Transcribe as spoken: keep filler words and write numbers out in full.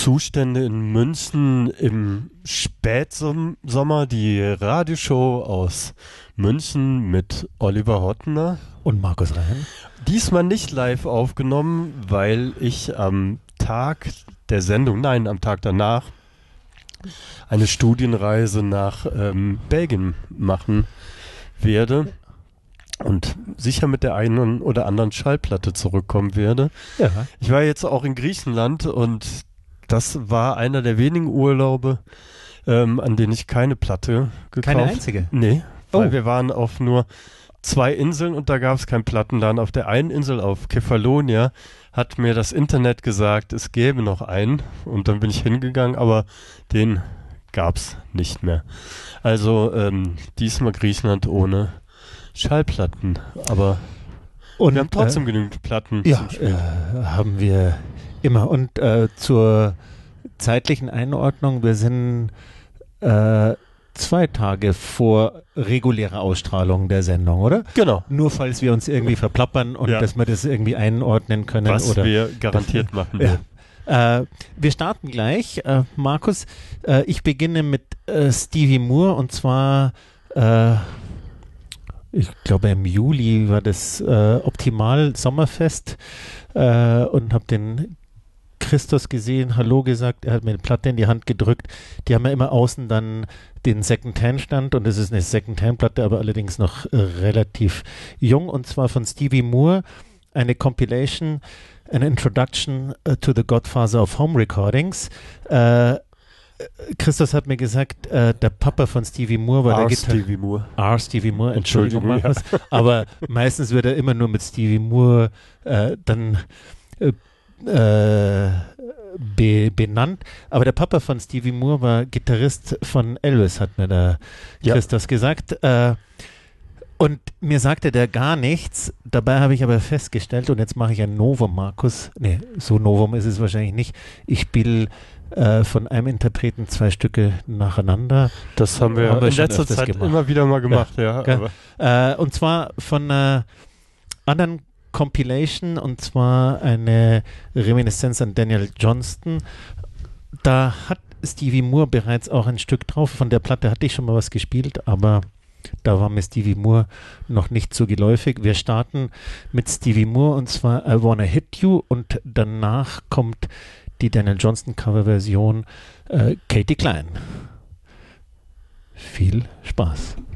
Zustände in München im Spätsommer, die Radioshow aus München mit Oliver Hottener und Markus Rein. Diesmal nicht live aufgenommen, weil ich am Tag der Sendung, nein, am Tag danach, eine Studienreise nach ähm, Belgien machen werde und sicher mit der einen oder anderen Schallplatte zurückkommen werde. Ja. Ich war jetzt auch in Griechenland und das war einer der wenigen Urlaube, ähm, an denen ich keine Platte gekauft habe. Keine einzige? Nee, weil Oh. wir waren auf nur zwei Inseln und da gab es keinen Plattenladen. Auf der einen Insel, auf Kefalonia, hat mir das Internet gesagt, es gäbe noch einen und dann bin ich hingegangen, aber den gab es nicht mehr. Also ähm, diesmal Griechenland ohne Schallplatten, aber Und wir haben trotzdem äh, genügend Platten ja, zum Spielen. äh, haben wir immer. Und äh, zur zeitlichen Einordnung, wir sind äh, zwei Tage vor regulärer Ausstrahlung der Sendung, oder? Genau. Nur falls wir uns irgendwie verplappern und Ja. dass wir das irgendwie einordnen können. Was oder wir garantiert machen Ja. werden. Äh, wir starten gleich. Äh, Markus, äh, ich beginne mit äh, Stevie Moore und zwar äh, ich glaube im Juli war das äh, Optimal Sommerfest äh, und habe den Christus gesehen, Hallo gesagt, er hat mir eine Platte in die Hand gedrückt. Die haben ja immer außen dann den Second-Hand-Stand und das ist eine Second-Hand-Platte, aber allerdings noch äh, relativ jung und zwar von Stevie Moore, eine Compilation, an Introduction uh, to the Godfather of Home Recordings. Äh, Christus hat mir gesagt, äh, der Papa von Stevie Moore war R. der Gitarrist. Stevie Moore. R. Stevie Moore, Entschuldigung, Entschuldigung, Markus. Aber meistens wird er immer nur mit Stevie Moore äh, dann äh, äh, be, benannt. Aber der Papa von Stevie Moore war Gitarrist von Elvis, hat mir der Ja. Christus gesagt. Äh, und mir sagte der gar nichts. Dabei habe ich aber festgestellt, und jetzt mache ich ein Novum, Markus. Nee, so Novum ist es wahrscheinlich nicht. Ich spiele äh, von einem Interpreten zwei Stücke nacheinander. Das haben wir, Haben wir in schon letzter öfters Zeit gemacht. immer wieder mal gemacht. Ja, Gell? aber Äh, und zwar von einer anderen Compilation, und zwar eine Reminiszenz an Daniel Johnston. Da hat Stevie Moore bereits auch ein Stück drauf. Von der Platte hatte ich schon mal was gespielt, aber da war mir Stevie Moore noch nicht so geläufig. Wir starten mit Stevie Moore und zwar I Wanna Hit You und danach kommt die Daniel Johnston Coverversion äh, Katie Klein. Viel Spaß.